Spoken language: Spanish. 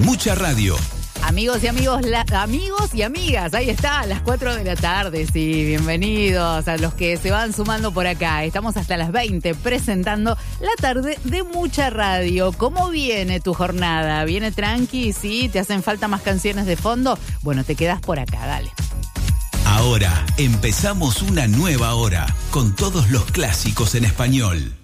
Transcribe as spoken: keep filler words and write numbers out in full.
Mucha Radio. Amigos y amigos, la, amigos y amigas, ahí está, a las cuatro de la tarde, sí, bienvenidos a los que se van sumando por acá. Estamos hasta las veinte presentando la tarde de Mucha Radio. ¿Cómo viene tu jornada? ¿Viene tranqui? ¿Sí? ¿Te hacen falta más canciones de fondo? Bueno, te quedas por acá, dale. Ahora empezamos una nueva hora con todos los clásicos en español.